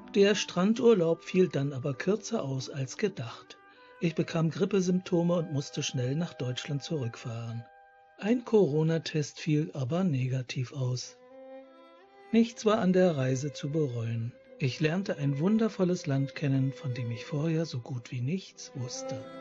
Der Strandurlaub fiel dann aber kürzer aus als gedacht. Ich bekam Grippesymptome und musste schnell nach Deutschland zurückfahren. Ein Corona-Test fiel aber negativ aus. Nichts war an der Reise zu bereuen. Ich lernte ein wundervolles Land kennen, von dem ich vorher so gut wie nichts wusste.